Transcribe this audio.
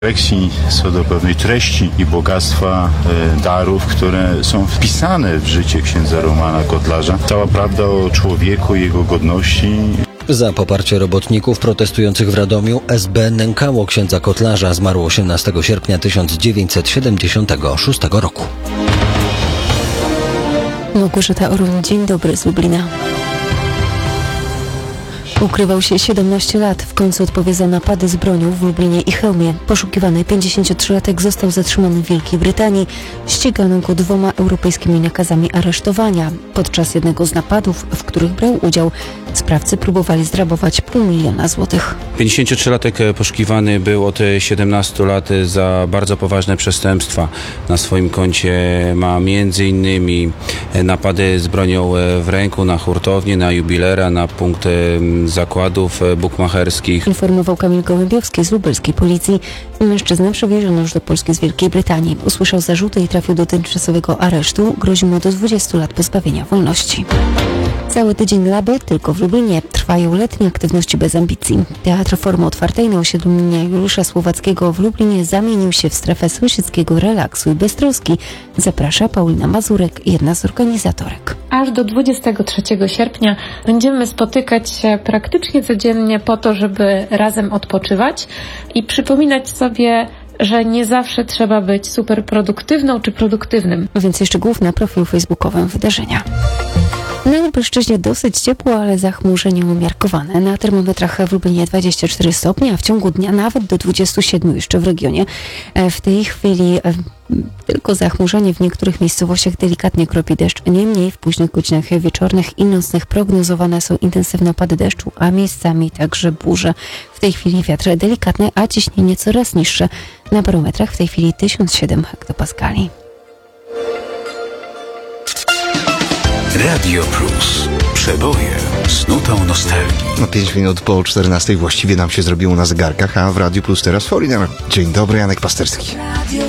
refleksji co do pewnej treści i bogactwa darów, które są wpisane w życie księdza Romana Kotlarza. Cała prawda o człowieku, jego godności. Za poparcie robotników protestujących w Radomiu SB nękało księdza Kotlarza. Zmarł 18 sierpnia 1976 roku. Małgorzata Orun, dzień dobry z Lublina. Ukrywał się 17 lat. W końcu odpowie za napady z bronią w Lublinie i Chełmie. Poszukiwany 53-latek został zatrzymany w Wielkiej Brytanii. Ścigano go 2 europejskimi nakazami aresztowania. Podczas jednego z napadów, w których brał udział, sprawcy próbowali zrabować $500 000 złotych. 53-latek poszukiwany był od 17 lat za bardzo poważne przestępstwa. Na swoim koncie ma m.in. napady z bronią w ręku na hurtownię, na jubilera, na punkt zakładów bukmacherskich. Informował Kamil Gołębiowski z lubelskiej policji. Mężczyznę przewieziono już do Polski z Wielkiej Brytanii. Usłyszał zarzuty i trafił do tymczasowego aresztu. Grozi mu do 20 lat pozbawienia wolności. Cały tydzień Laby tylko w Lublinie. Trwają letnie aktywności bez ambicji. Teatr Formy Otwartej na osiedlu imienia Juliusza Słowackiego w Lublinie zamienił się w strefę sąsiedzkiego relaksu i beztroski. Zaprasza Paulina Mazurek, jedna z organizatorek. Aż do 23 sierpnia będziemy spotykać się praktycznie codziennie po to, żeby razem odpoczywać i przypominać sobie, że nie zawsze trzeba być super produktywną czy produktywnym. Więcej szczegółów na profilu facebookowym wydarzenia. Na Lubelszczyźnie dosyć ciepło, ale zachmurzenie umiarkowane. Na termometrach w Lublinie 24 stopnie, a w ciągu dnia nawet do 27 jeszcze w regionie. W tej chwili tylko zachmurzenie, w niektórych miejscowościach delikatnie kropi deszcz. Niemniej w późnych godzinach wieczornych i nocnych prognozowane są intensywne opady deszczu, a miejscami także burze. W tej chwili wiatr delikatny, a ciśnienie coraz niższe. Na barometrach w tej chwili 1007 hektopaskali. Radio Plus. Przeboje z nutą nostalgii. 5 minut po 14 właściwie nam się zrobiło na zegarkach, a w Radio Plus teraz Foreigner. Dzień dobry, Janek Pasterski.